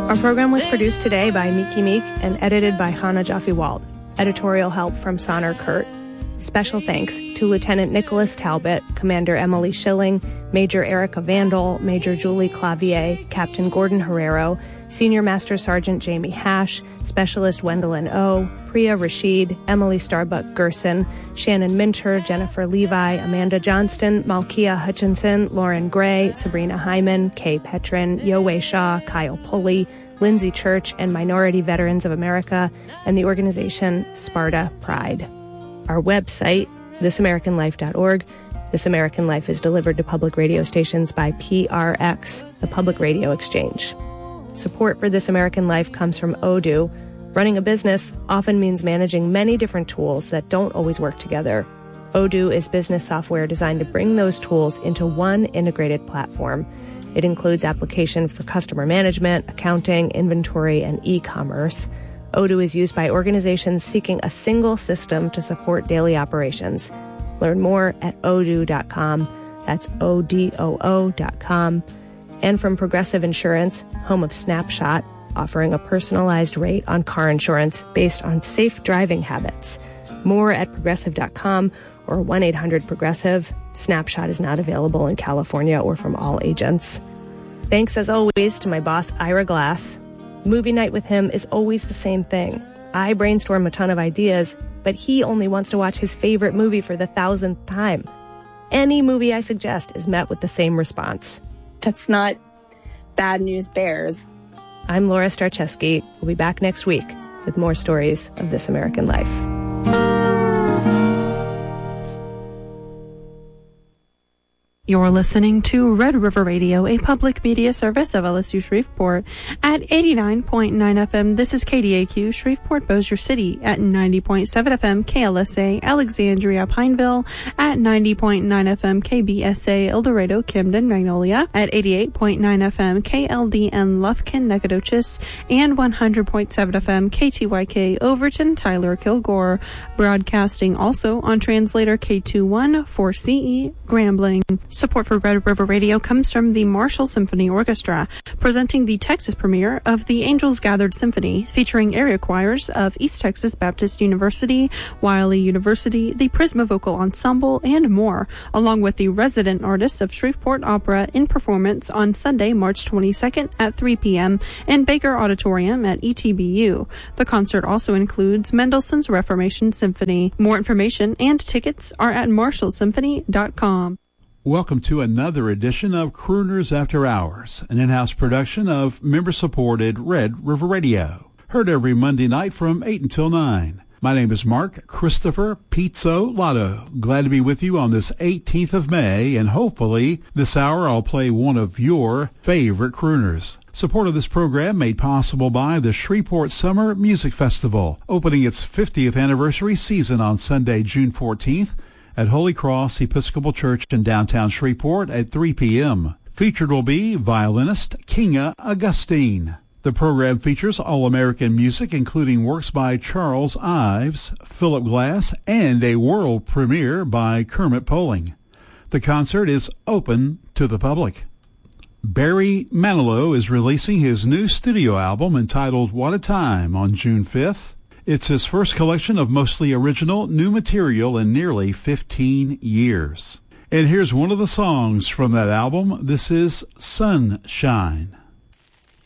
Our program was produced today by Miki Meek and edited by Hannah Jaffe-Walt. Editorial help from Sonner Kurt. Special thanks to Lieutenant Nicholas Talbot, Commander Emily Schilling, Major Erica Vandal, Major Julie Clavier, Captain Gordon Herrero, Senior Master Sergeant Jamie Hash, Specialist Wendelin O, Priya Rashid, Emily Starbuck Gerson, Shannon Minter, Jennifer Levi, Amanda Johnston, Malkia Hutchinson, Lauren Gray, Sabrina Hyman, Kay Petrin, Yowei Shaw, Kyle Pulley, Lindsay Church, and Minority Veterans of America, and the organization Sparta Pride. Our website, thisamericanlife.org. This American Life is delivered to public radio stations by PRX, the Public Radio Exchange. Support for This American Life comes from Odoo. Running a business often means managing many different tools that don't always work together. Odoo is business software designed to bring those tools into one integrated platform. It includes application for customer management, accounting, inventory, and e-commerce. Odoo is used by organizations seeking a single system to support daily operations. Learn more at odoo.com. That's ODOO.com. And from Progressive Insurance, home of Snapshot, offering a personalized rate on car insurance based on safe driving habits. More at progressive.com or 1-800-PROGRESSIVE. Snapshot is not available in California or from all agents. Thanks, as always, to my boss, Ira Glass. Movie night with him is always the same thing. I brainstorm a ton of ideas, but he only wants to watch his favorite movie for the 1,000th time. Any movie I suggest is met with the same response. That's not bad news bears. I'm Laura Starcheski. We'll be back next week with more stories of This American Life. You're listening to Red River Radio, a public media service of LSU Shreveport at 89.9 FM. This is KDAQ, Shreveport, Bossier City at 90.7 FM, KLSA, Alexandria, Pineville at 90.9 FM, KBSA, El Dorado, Camden, Magnolia at 88.9 FM, KLDN, Lufkin, Nacogdoches, and 100.7 FM, KTYK, Overton, Tyler, Kilgore, broadcasting also on translator K21 for CE, Grambling. Support for Red River Radio comes from the Marshall Symphony Orchestra, presenting the Texas premiere of the Angels Gathered Symphony, featuring area choirs of East Texas Baptist University, Wiley University, the Prisma Vocal Ensemble, and more, along with the resident artists of Shreveport Opera in performance on Sunday, March 22nd at 3 p.m. in Baker Auditorium at ETBU. The concert also includes Mendelssohn's Reformation Symphony. More information and tickets are at marshallsymphony.com. Welcome to another edition of Crooners After Hours, an in-house production of member-supported Red River Radio. Heard every Monday night from 8 until 9. My name is Mark Christopher Pizzo Lotto. Glad to be with you on this 18th of May, and hopefully this hour I'll play one of your favorite crooners. Support of this program made possible by the Shreveport Summer Music Festival, opening its 50th anniversary season on Sunday, June 14th, at Holy Cross Episcopal Church in downtown Shreveport at 3 p.m. Featured will be violinist Kinga Augustine. The program features all-American music, including works by Charles Ives, Philip Glass, and a world premiere by Kermit Poling. The concert is open to the public. Barry Manilow is releasing his new studio album entitled What a Time on June 5th. It's his first collection of mostly original new material in nearly 15 years. And here's one of the songs from that album. This is Sunshine.